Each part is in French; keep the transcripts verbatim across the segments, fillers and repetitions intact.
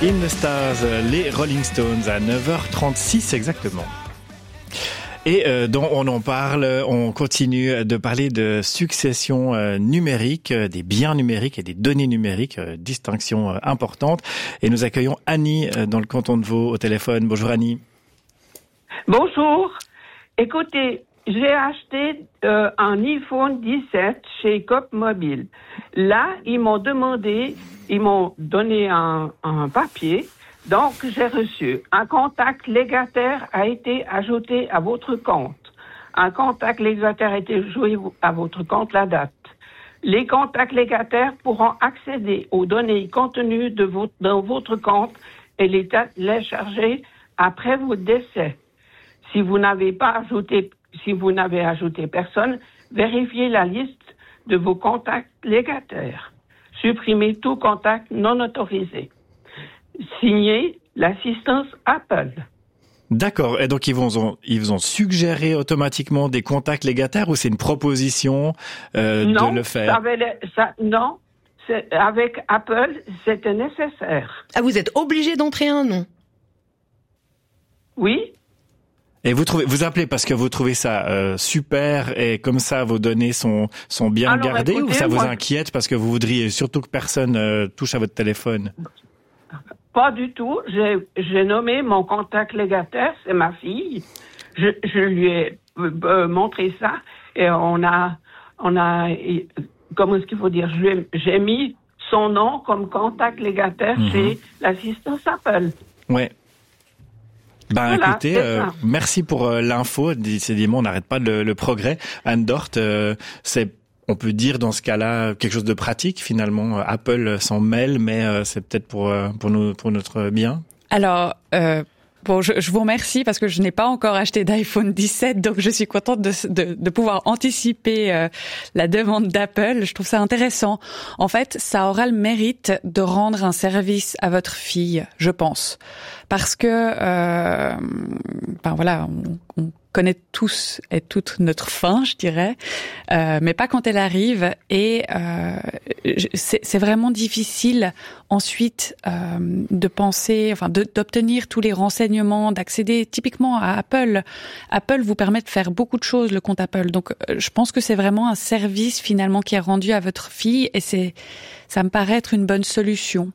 In the Stars, les Rolling Stones à neuf heures trente-six exactement. Et euh, dont on en parle, on continue de parler de succession euh, numérique, euh, des biens numériques et des données numériques, euh, distinction euh, importante. Et nous accueillons Annie euh, dans le canton de Vaud au téléphone. Bonjour Annie. Bonjour. Écoutez, j'ai acheté euh, un iPhone dix-sept chez Coop Mobile. Là, ils m'ont demandé, ils m'ont donné un, un papier. Donc, j'ai reçu un contact légataire a été ajouté à votre compte. Un contact légataire a été joué à votre compte la date. Les contacts légataires pourront accéder aux données contenues de votre, dans votre compte et les télécharger après votre décès. Si vous n'avez pas ajouté, si vous n'avez ajouté personne, vérifiez la liste de vos contacts légataires. Supprimez tout contact non autorisé. Signé l'assistance Apple. D'accord. Et donc, ils vous ont, ils vous ont suggéré automatiquement des contacts légataires ou c'est une proposition euh, non, de le faire? Ça avait, ça, non, c'est, avec Apple, c'était nécessaire. Ah, vous êtes obligé d'entrer un nom? Oui. Et vous trouvez, vous appelez parce que vous trouvez ça euh, super et comme ça vos données sont sont bien Alors, gardées écoutez, ou ça vous moi, inquiète parce que vous voudriez surtout que personne euh, touche à votre téléphone? Pas du tout. J'ai, j'ai nommé mon contact légataire, c'est ma fille. Je, je lui ai euh, montré ça et on a, on a, comment est-ce qu'il faut dire, je lui ai, j'ai mis son nom comme contact légataire mm-hmm. chez l'assistance Apple. Ouais. Ben voilà, écoutez, euh, merci pour euh, l'info. Décidément, on n'arrête pas le, le progrès. Anne Dort, euh, c'est, on peut dire dans ce cas-là quelque chose de pratique finalement. Apple s'en mêle, mais euh, c'est peut-être pour euh, pour nous pour notre bien. Alors. Euh... Bon, je, je vous remercie parce que je n'ai pas encore acheté d'iPhone dix-sept, donc je suis contente de, de, de pouvoir anticiper euh, la demande d'Apple. Je trouve ça intéressant. En fait, ça aura le mérite de rendre un service à votre fille, je pense, parce que, euh, ben voilà, on, on connaît tous et toute notre fin, je dirais, euh, mais pas quand elle arrive. Et euh, c'est, c'est vraiment difficile ensuite euh, de penser, enfin, de, d'obtenir tous les renseignements, d'accéder typiquement à Apple. Apple vous permet de faire beaucoup de choses, le compte Apple. Donc, je pense que c'est vraiment un service finalement qui est rendu à votre fille, et c'est, ça me paraît être une bonne solution.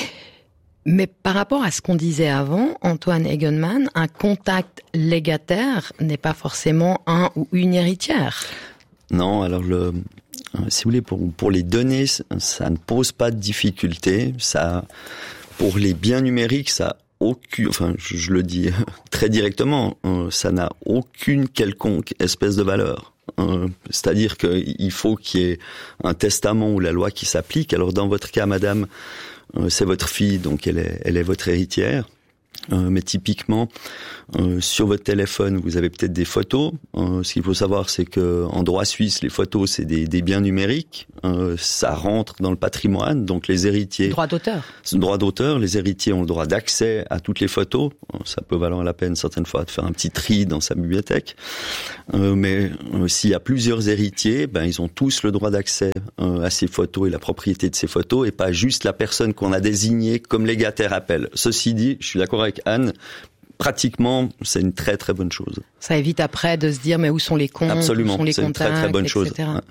Mais par rapport à ce qu'on disait avant, Antoine Egenman, un contact légataire n'est pas forcément un ou une héritière. Non, alors le, si vous voulez, pour, pour les données, ça ne pose pas de difficulté. Ça, pour les biens numériques, ça aucune, enfin, je, je le dis très directement, ça n'a aucune quelconque espèce de valeur. Euh, c'est-à-dire qu'il faut qu'il y ait un testament ou la loi qui s'applique. Alors dans votre cas, madame, euh, c'est votre fille, donc elle est, elle est votre héritière. Euh, mais typiquement, euh, sur votre téléphone, vous avez peut-être des photos. Euh, ce qu'il faut savoir, c'est que en droit suisse, les photos, c'est des, des biens numériques. Euh, ça rentre dans le patrimoine, donc les héritiers. Droit d'auteur. C'est le droit d'auteur. Les héritiers ont le droit d'accès à toutes les photos. Ça peut valoir la peine certaines fois de faire un petit tri dans sa bibliothèque. Euh, mais euh, s'il y a plusieurs héritiers, ben ils ont tous le droit d'accès euh, à ces photos et la propriété de ces photos, et pas juste la personne qu'on a désignée comme légataire Apple. Ceci dit, je suis d'accord avec Anne. Pratiquement, c'est une très très bonne chose. Ça évite après de se dire mais où sont les comptes, Absolument, où sont les c'est contacts, une très très bonne et cetera. chose.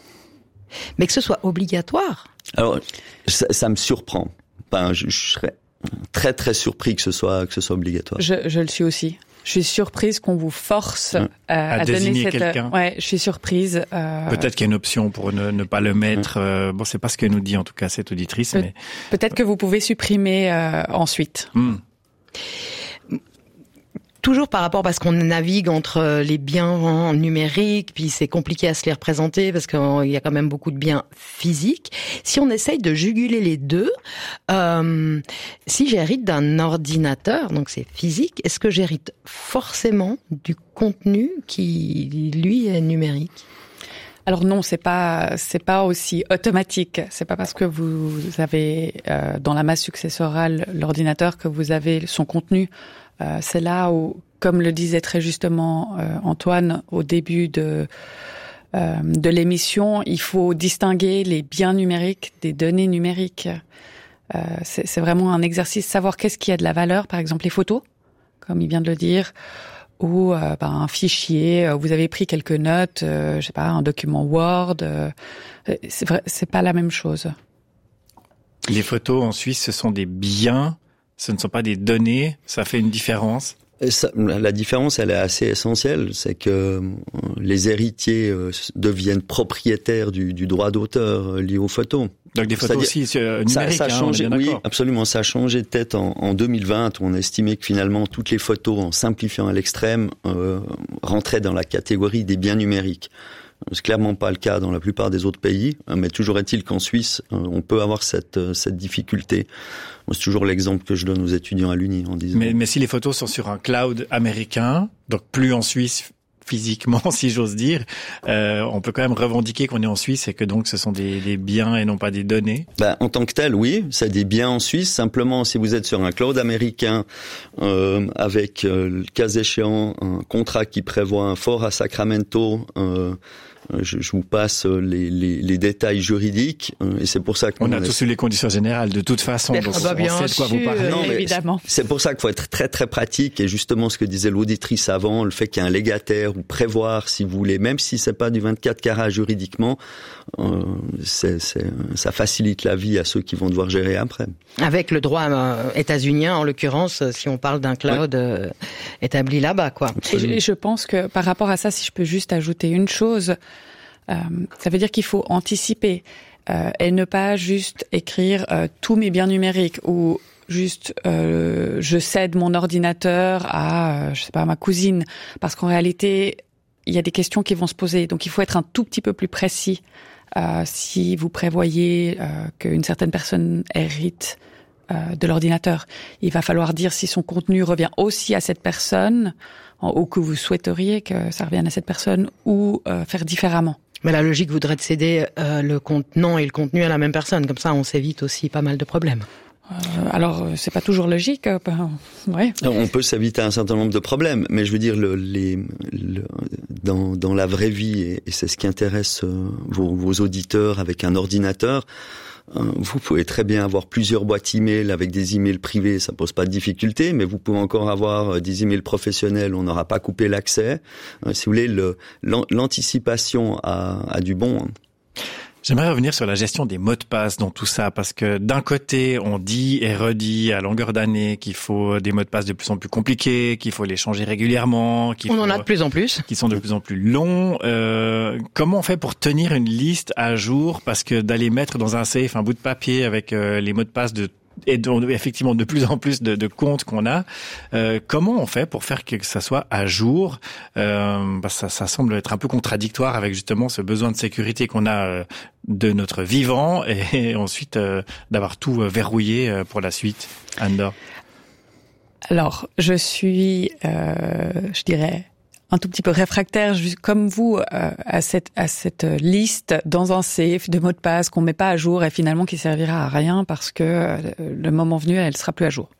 Mais que ce soit obligatoire. Alors, ça, ça me surprend. Enfin, je, je serais très très surpris que ce soit que ce soit obligatoire. Je, je le suis aussi. Je suis surprise qu'on vous force mmh. à, à, à désigner donner cette. quelqu'un. Ouais, je suis surprise. Euh... Peut-être qu'il y a une option pour ne, ne pas le mettre. Mmh. Euh, bon, c'est pas ce que nous dit en tout cas cette auditrice. Pe- mais peut-être que vous pouvez supprimer euh, ensuite. Mmh. Toujours par rapport, parce qu'on navigue entre les biens numériques, puis c'est compliqué à se les représenter parce qu'il y a quand même beaucoup de biens physiques. Si on essaye de juguler les deux, euh, si j'hérite d'un ordinateur, donc c'est physique, est-ce que j'hérite forcément du contenu qui, lui, est numérique ? Alors non, c'est pas c'est pas aussi automatique. C'est pas parce que vous avez euh, dans la masse successorale l'ordinateur que vous avez son contenu. Euh, c'est là où, comme le disait très justement euh, Antoine au début de euh, de l'émission, il faut distinguer les biens numériques des données numériques. Euh, c'est, c'est vraiment un exercice, savoir qu'est-ce qui a de la valeur, par exemple les photos, comme il vient de le dire, ou euh, ben, un fichier, euh, vous avez pris quelques notes, euh, je sais pas, un document Word, euh, c'est vrai, c'est pas la même chose. Les photos en Suisse, ce sont des biens, ce ne sont pas des données, ça fait une différence. Ça, la différence, elle est assez essentielle, c'est que les héritiers euh, deviennent propriétaires du, du droit d'auteur lié aux photos. Donc des photos aussi euh, numériques, ça, ça a hein, changé, on est bien oui, d'accord. absolument. Ça a changé de tête en, en deux mille vingt, où on a estimé que finalement toutes les photos, en simplifiant à l'extrême, euh, rentraient dans la catégorie des biens numériques. C'est clairement pas le cas dans la plupart des autres pays, mais toujours est-il qu'en Suisse, on peut avoir cette cette difficulté. C'est toujours l'exemple que je donne aux étudiants à l'Uni en disant. Mais, mais si les photos sont sur un cloud américain, donc plus en Suisse physiquement, si j'ose dire, euh, on peut quand même revendiquer qu'on est en Suisse et que donc ce sont des, des biens et non pas des données. Ben, en tant que tel, oui, c'est des biens en Suisse. Simplement, si vous êtes sur un cloud américain euh, avec, euh, le cas échéant, un contrat qui prévoit un fort à Sacramento, euh, je, je vous passe les, les, les détails juridiques, euh, et c'est pour ça qu'on on a tous eu les conditions générales de toute façon, donc ah bah on sait de quoi sûr, vous parlez. Non, mais évidemment. C'est pour ça qu'il faut être très très pratique, et justement ce que disait l'auditrice avant, le fait qu'il y ait un légataire ou prévoir, si vous voulez, même si c'est pas du vingt-quatre carats juridiquement, euh, c'est, c'est, ça facilite la vie à ceux qui vont devoir gérer après. Avec le droit euh, états-unien, en l'occurrence, si on parle d'un cloud euh, établi là-bas, quoi. Et je, et je pense que par rapport à ça, si je peux juste ajouter une chose, euh, ça veut dire qu'il faut anticiper euh, et ne pas juste écrire euh, tous mes biens numériques ou juste euh, je cède mon ordinateur à euh, je sais pas à ma cousine, parce qu'en réalité il y a des questions qui vont se poser, donc il faut être un tout petit peu plus précis euh, si vous prévoyez euh, qu'une certaine personne hérite euh, de l'ordinateur. Il va falloir dire si son contenu revient aussi à cette personne ou que vous souhaiteriez que ça revienne à cette personne, ou euh, faire différemment. Mais la logique voudrait de céder euh, le contenant et le contenu à la même personne, comme ça on s'évite aussi pas mal de problèmes. Euh, alors c'est pas toujours logique, euh, ben, ouais. On peut s'éviter un certain nombre de problèmes, mais je veux dire le, les, le, dans, dans la vraie vie, et, et c'est ce qui intéresse euh, vos, vos auditeurs avec un ordinateur. Vous pouvez très bien avoir plusieurs boîtes email avec des emails privés, ça pose pas de difficulté, mais vous pouvez encore avoir des emails professionnels où on n'aura pas coupé l'accès. Si vous voulez, le, l'anticipation a, a du bon. J'aimerais revenir sur la gestion des mots de passe dans tout ça, parce que d'un côté, on dit et redit à longueur d'année qu'il faut des mots de passe de plus en plus compliqués, qu'il faut les changer régulièrement. Qu'il on faut, en a de plus en plus. Qui sont de plus en plus longs. Euh, comment on fait pour tenir une liste à jour? Parce que d'aller mettre dans un safe un bout de papier avec euh, les mots de passe de et donc, effectivement de plus en plus de, de comptes qu'on a. Euh, comment on fait pour faire que ça soit à jour? euh, bah ça, ça semble être un peu contradictoire avec justement ce besoin de sécurité qu'on a euh, de notre vivant, et, et ensuite euh, d'avoir tout euh, verrouillé euh, pour la suite. Anne-Dore. Alors, je suis, euh, je dirais, un tout petit peu réfractaire, comme vous, euh, à cette à cette liste dans un safe de mots de passe qu'on met pas à jour et finalement qui servira à rien parce que euh, le moment venu, elle sera plus à jour.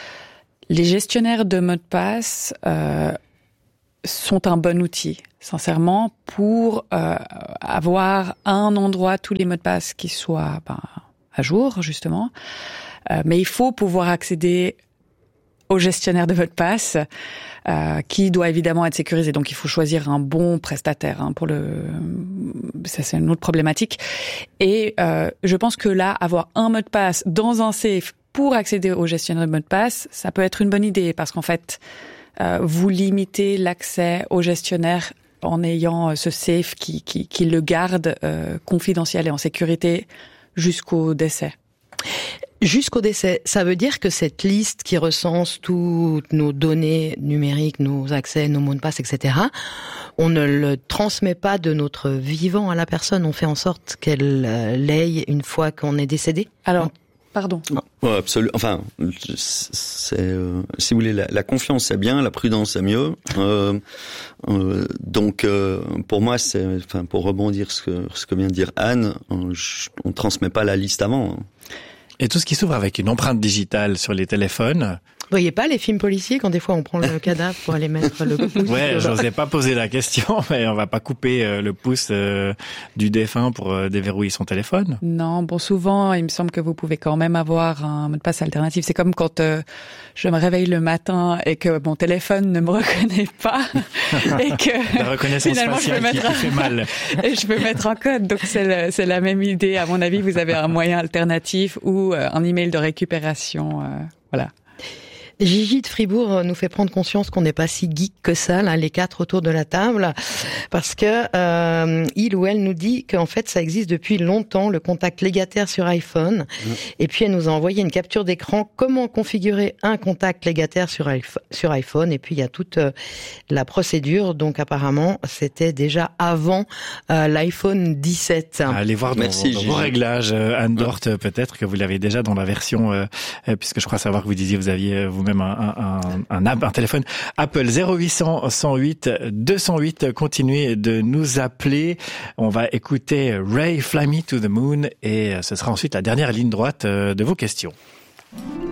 Les gestionnaires de mots de passe euh, sont un bon outil, sincèrement, pour euh, avoir un endroit tous les mots de passe qui soient ben, à jour, justement. Euh, mais il faut pouvoir accéder au gestionnaire de mots de passe, euh, qui doit évidemment être sécurisé. Donc, il faut choisir un bon prestataire hein, pour le. Ça, c'est une autre problématique. Et euh, je pense que là, avoir un mot de passe dans un safe pour accéder au gestionnaire de mot de passe, ça peut être une bonne idée parce qu'en fait, euh, vous limitez l'accès au gestionnaire en ayant ce safe qui qui, qui le garde euh, confidentiel et en sécurité jusqu'au décès. Jusqu'au décès, ça veut dire que cette liste qui recense toutes nos données numériques, nos accès, nos mots de passe, et cetera, on ne le transmet pas de notre vivant à la personne, on fait en sorte qu'elle euh, l'aie une fois qu'on est décédé? Alors, pardon. Ouais, absolument. Enfin, c'est, euh, si vous voulez, la, la confiance c'est bien, la prudence c'est mieux. Euh, euh, donc, euh, pour moi, c'est, enfin, pour rebondir ce que ce que vient de dire Anne, on, on transmet pas la liste avant. Et tout ce qui s'ouvre avec une empreinte digitale sur les téléphones, voyez pas les films policiers quand des fois on prend le cadavre pour aller mettre le pouce. Ouais, j'osais pas poser la question, mais on va pas couper euh, le pouce euh, du défunt pour euh, déverrouiller son téléphone. Non, bon, souvent, il me semble que vous pouvez quand même avoir un mot de passe alternatif. C'est comme quand euh, je me réveille le matin et que mon téléphone ne me reconnaît pas et que la reconnaissance finalement faciale je peux qui, mettre qui fait mal. et je peux mettre un code. Donc c'est le, c'est la même idée. À mon avis, vous avez un moyen alternatif ou euh, un email de récupération. Euh, voilà. Gigi de Fribourg nous fait prendre conscience qu'on n'est pas si geek que ça, là, les quatre autour de la table, parce que euh, il ou elle nous dit qu'en fait ça existe depuis longtemps, le contact légataire sur iPhone. Mmh. Et puis elle nous a envoyé une capture d'écran, comment configurer un contact légataire sur, sur iPhone. Et puis il y a toute euh, la procédure, donc apparemment c'était déjà avant euh, l'iPhone dix-sept. Allez voir dans, Merci, dans vos réglages, euh, Anne Dort, ouais. peut-être que vous l'avez déjà dans la version, euh, puisque je crois savoir que vous disiez vous aviez vous-même Un, un, un, un, un téléphone Apple. Zéro huit cent, cent huit, deux cent huit. Continuez de nous appeler. On va écouter Ray, Fly Me to the Moon, et ce sera ensuite la dernière ligne droite de vos questions.